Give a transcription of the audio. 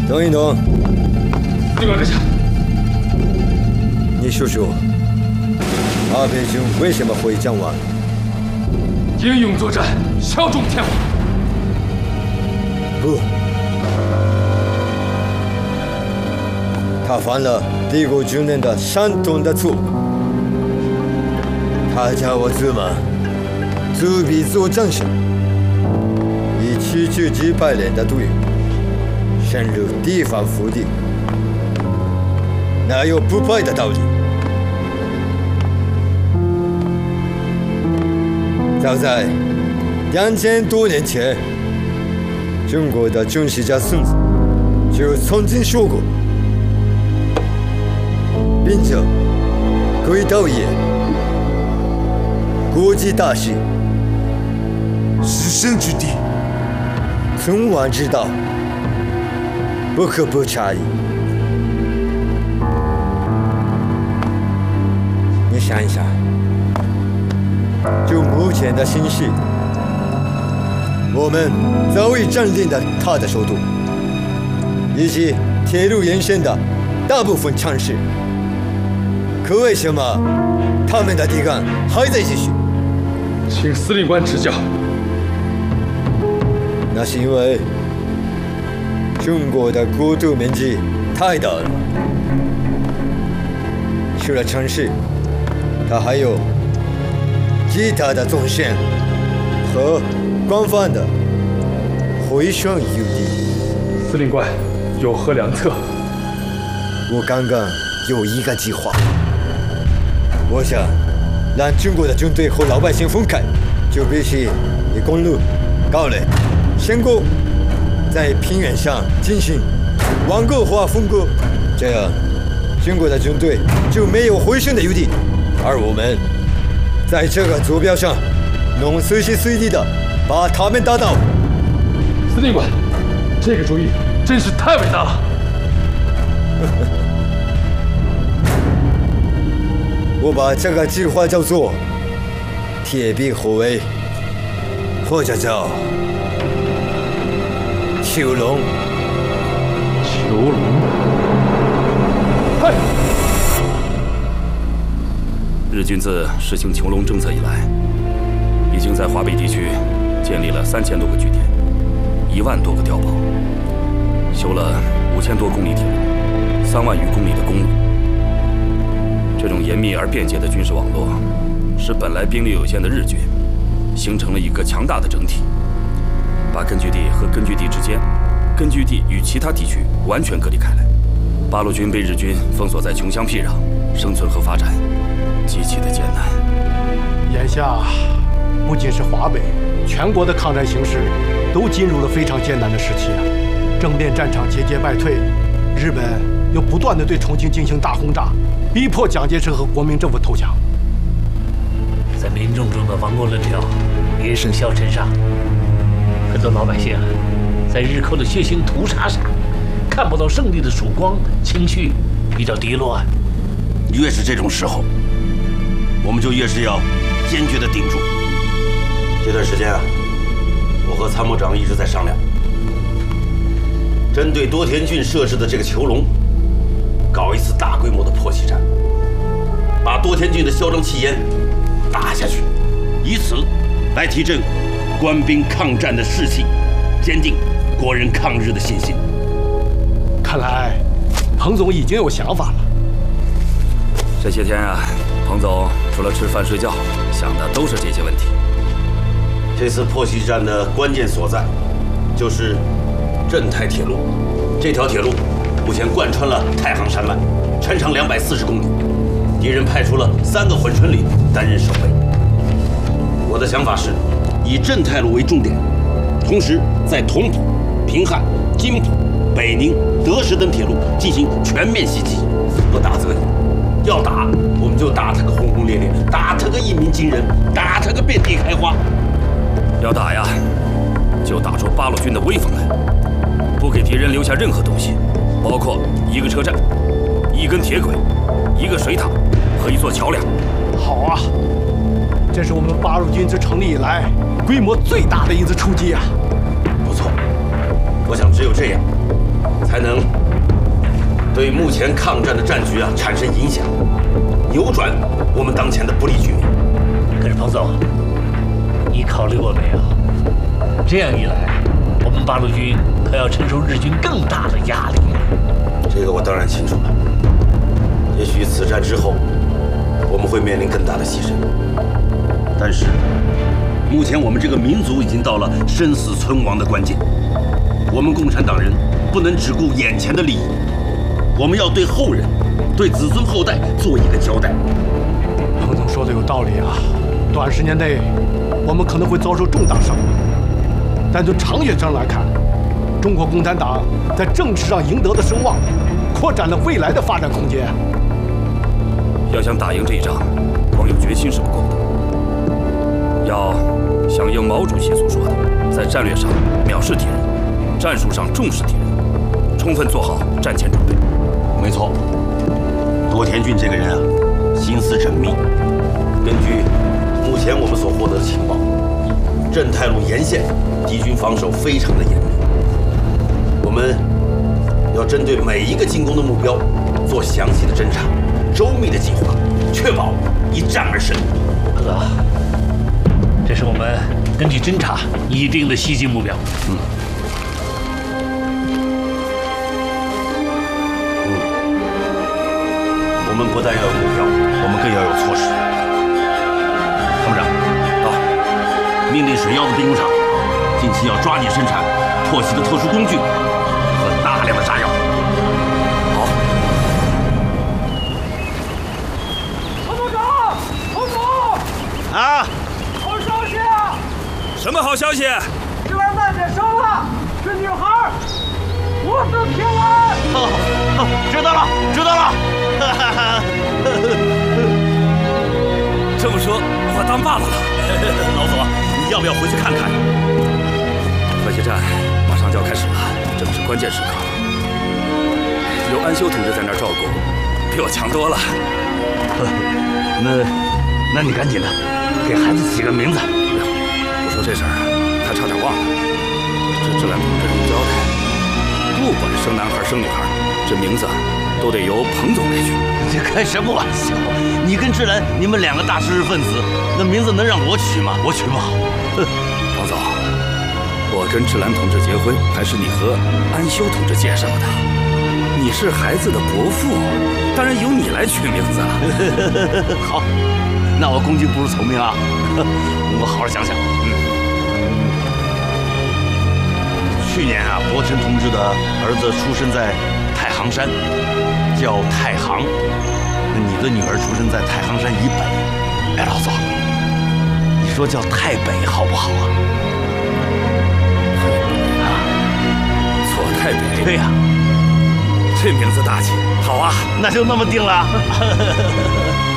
等一等， 司令官阁下， 你说说，阿北军为什么会将亡？ 英勇作战，效忠天皇。 不，他犯了帝国军人的相同的错误。他叫我怎么自比做战士，以区区几百人的队伍深入敌方腹地，哪有不败的道理？早在2000多年前，中国的军事家孙子就曾经说过：“兵者，诡道也。国际大事， 是生之地， 存亡之道，不可不察矣。”你想一想，就目前的形势，我们早已占领了他的首都，以及铁路沿线的大部分城市。可为什么他们的抵抗还在继续？ 请司令官指教。 那是因为中国的国土面积太大了，除了城市，它还有其他的纵线和广泛的回旋余地。 司令官有何良策？ 我刚刚有一个计划，我想让中国的军队和老百姓分开，就必须以公路、高垒、深沟在平原上进行网格化分割，这样中国的军队就没有回旋的余地，而我们在这个坐标上能随时随地的把他们打倒。 司令官，这个主意真是太伟大了。 我把这个计划叫做“铁壁后围”，或者叫“囚笼”。 囚笼。嗨！ 日军自实行囚笼政策以来，已经在华北地区建立了3000多个据点，1万多个碉堡，修了5000多公里铁路，3万余公里的公路。这种严密而便捷的军事网络，使本来兵力有限的日军形成了一个强大的整体，把根据地和根据地之间、根据地与其他地区完全隔离开来。八路军被日军封锁在穷乡僻壤，生存和发展极其的艰难。 眼下，不仅是华北，全国的抗战形势都进入了非常艰难的时期啊！正面战场节节败退，日本又不断地对重庆进行大轰炸，逼迫蒋介石和国民政府投降。 在民众中的亡国论调也声消尘上，很多老百姓在日寇的血腥屠杀上看不到胜利的曙光，情绪比较低落。 越是这种时候，我们就越是要坚决地顶住。这段时间啊，我和参谋长一直在商量，针对多田郡设置的这个囚笼，搞一次大规模的破袭战，把多田郡的嚣张气焰打下去，以此来提振官兵抗战的士气，坚定国人抗日的信心。 看来，彭总已经有想法了。 这些天啊，彭总除了吃饭睡觉，想的都是这些问题。 这次破袭战的关键所在，就是镇泰铁路。这条铁路目前贯穿了太行山脉，全长240公里。敌人派出了3个混纯旅担任守备。我的想法是，以镇泰路为重点，同时在同蒲、平汉、津浦、北宁、德石等铁路进行全面袭击，不打则已。要打，我们就打他个轰轰烈烈，打他个一鸣惊人，打他个遍地开花。 要打呀，就打出八路军的威风来，不给敌人留下任何东西，包括一个车站、一根铁轨、一个水塔和一座桥梁。 好啊，这是我们八路军自成立以来规模最大的一次出击啊！ 不错，我想只有这样， 才能对目前抗战的战局产生影响，扭转我们当前的不利局面。 可是彭总，你考虑过没有？这样一来，我们八路军可要承受日军更大的压力。 这个我当然清楚了。也许此战之后，我们会面临更大的牺牲。但是，目前我们这个民族已经到了生死存亡的关键。我们共产党人不能只顾眼前的利益，我们要对后人、对子孙后代做一个交代。 彭总说的有道理啊，短时间内我们可能会遭受重大伤亡，但从长远上来看，中国共产党在政治上赢得的声望，扩展了未来的发展空间。 要想打赢这一仗，光有决心是不够的，要响应毛主席所说的，在战略上藐视敌人，战术上重视敌人，充分做好战前准备。 没错，多田骏这个人心思缜密。根据目前我们所获得的情报，镇泰路沿线敌军防守非常的严密，我们要针对每一个进攻的目标做详细的侦查，周密的计划，确保一战而胜。 彭总，这是我们根据侦查拟定的西进目标。 我们不但要有目标，我们更要有措施。参谋长，到，命令水药的兵工厂，近期要抓紧生产破袭的特殊工具和大量的炸药。好。 参谋长，彭总， 啊！ 好消息啊！ 什么好消息？ 这边慢点烧了，是女孩，我是平安。 知道了，知道了。 这么说，我当爸爸了。 老左，你要不要回去看看？ 河西战马上就要开始了，正是关键时刻。有安修同志在那儿照顾，比我强多了。 那你赶紧的，给孩子起个名字。 不说这事儿，还差点忘了。这志兰同志有交代，不管生男孩生女孩，这名字都得由彭总来取。 这开什么玩笑？你跟志兰，你们两个大知识分子，那名字能让我取吗？我取不好。 彭总，我跟志兰同志结婚，还是你和安修同志介绍的。你是孩子的伯父，当然由你来取名字了。 好，那我恭敬不如从命啊！我好好想想。去年伯辰同志的儿子出生在太行山，叫太行。你的女儿出生在太行山以北。哎，老左，你说叫太北好不好啊？ 左太北。 对呀。 这名字大气，好啊， 那就那么定了。